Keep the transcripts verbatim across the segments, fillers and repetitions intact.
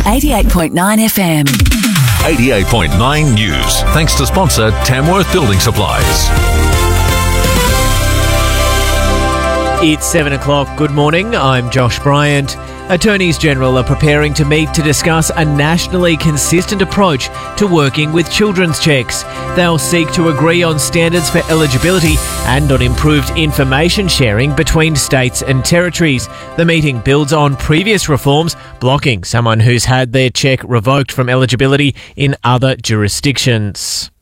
eighty-eight point nine F M. eighty-eight point nine News. Thanks to sponsor Tamworth Building Supplies. It's seven o'clock. Good morning. I'm Josh Bryant. Attorneys General are preparing to meet to discuss a nationally consistent approach to working with children's checks. They'll seek to agree on standards for eligibility and on improved information sharing between states and territories. The meeting builds on previous reforms blocking someone who's had their check revoked from eligibility in other jurisdictions.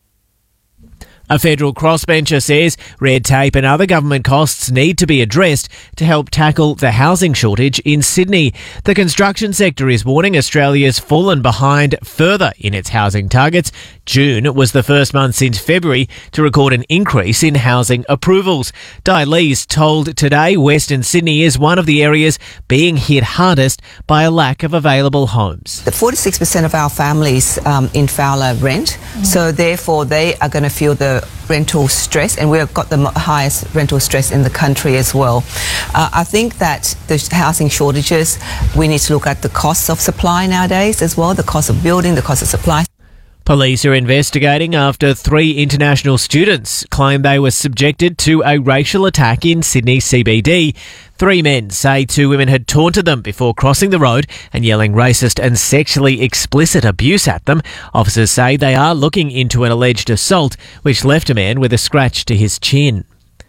A federal crossbencher says red tape and other government costs need to be addressed to help tackle the housing shortage in Sydney. The construction sector is warning Australia's fallen behind further in its housing targets. June was the first month since February to record an increase in housing approvals. Di Lees told Today Western Sydney is one of the areas being hit hardest by a lack of available homes. The forty-six percent of our families um, in Fowler rent, mm. so therefore they are going to feel the rental stress, and we've got the highest rental stress in the country as well. Uh, I think that the housing shortages, we need to look at the costs of supply nowadays as well, the cost of building, the cost of supply. Police are investigating after three international students claim they were subjected to a racial attack in Sydney C B D. Three men say two women had taunted them before crossing the road and yelling racist and sexually explicit abuse at them. Officers say they are looking into an alleged assault, which left a man with a scratch to his chin.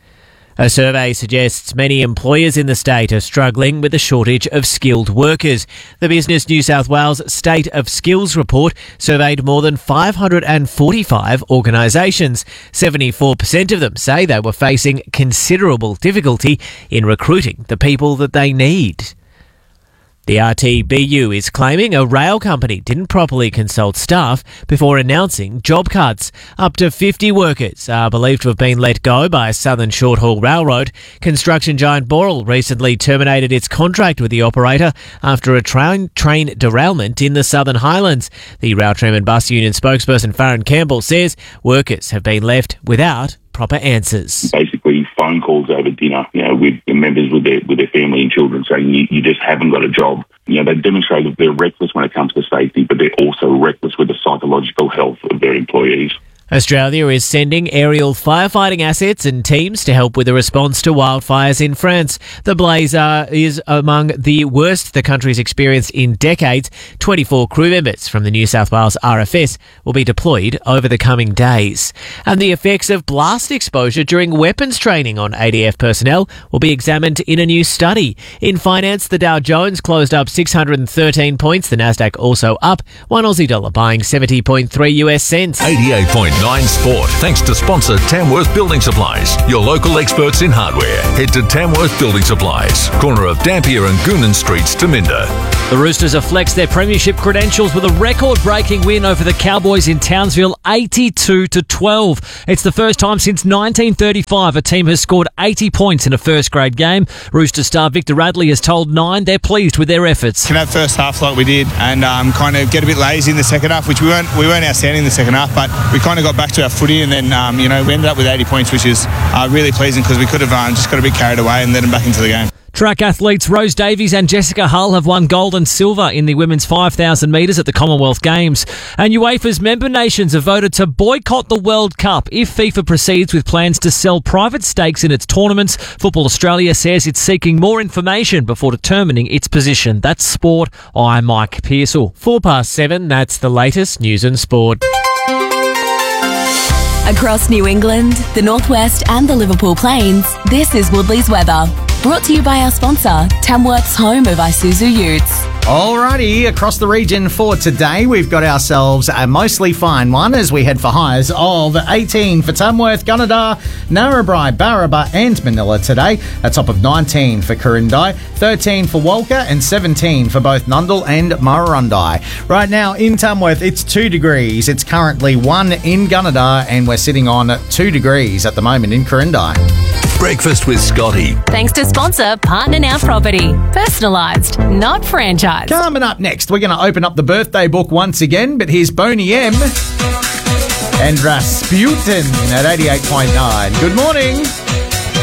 A survey suggests many employers in the state are struggling with a shortage of skilled workers. The Business New South Wales State of Skills report surveyed more than five hundred forty-five organisations. seventy-four percent of them say they were facing considerable difficulty in recruiting the people that they need. The R T B U is claiming a rail company didn't properly consult staff before announcing job cuts. Up to fifty workers are believed to have been let go by Southern Short-Haul Railroad. Construction giant Boral recently terminated its contract with the operator after a train, train derailment in the Southern Highlands. The Rail Tram and Bus Union spokesperson Farron Campbell says workers have been left without proper answers. Basically, phone calls over dinner, you know, with members with their with their family and children saying you, you just haven't got a job. You know, they demonstrate that they're reckless when it comes to safety, but they're also reckless with the psychological health of their employees. Australia is sending aerial firefighting assets and teams to help with the response to wildfires in France. The blaze uh, is among the worst the country's experienced in decades. twenty-four crew members from the New South Wales R F S will be deployed over the coming days. And the effects of blast exposure during weapons training on A D F personnel will be examined in a new study. In finance, the Dow Jones closed up six hundred thirteen points. The Nasdaq also up. One Aussie dollar buying seventy point three U S cents. eighty-eight point nine Sport. Thanks to sponsor Tamworth Building Supplies, your local experts in hardware. Head to Tamworth Building Supplies, corner of Dampier and Goonan Streets, Taminda. The Roosters have flexed their premiership credentials with a record-breaking win over the Cowboys in Townsville, eighty-two to twelve. It's the first time since nineteen thirty-five a team has scored eighty points in a first-grade game. Roosters star Victor Radley has told Nine they're pleased with their efforts. Can have first half like we did and um, kind of get a bit lazy in the second half, which we weren't we weren't outstanding in the second half, but we kind of got back to our footy, and then um, you know we ended up with eighty points, which is uh, really pleasing because we could have um, just got a bit carried away and let them back into the game. Track athletes Rose Davies and Jessica Hull have won gold and silver in the women's five thousand metres at the Commonwealth Games. And UEFA's member nations have voted to boycott the World Cup if FIFA proceeds with plans to sell private stakes in its tournaments. Football Australia says it's seeking more information before determining its position. That's Sport. I'm Mike Pearsall. Four past seven, that's the latest news and sport. Across New England, the Northwest and the Liverpool Plains, this is Woodley's weather. Brought to you by our sponsor, Tamworth's home of Isuzu Utes. Alrighty, across the region for today, we've got ourselves a mostly fine one as we head for highs of eighteen for Tamworth, Gunnedah, Narrabri, Barraba and Manila today. A top of nineteen for Corindai, thirteen for Walker and seventeen for both Nundle and Murrurundi. Right now in Tamworth, it's two degrees. It's currently one in Gunnedah and we're sitting on two degrees at the moment in Corindai. Breakfast with Scotty. Thanks to sponsor Partner Now Property. Personalised, not franchised. Coming up next, we're going to open up the birthday book once again, but here's Boney M and Rasputin at eighty-eight point nine. Good morning.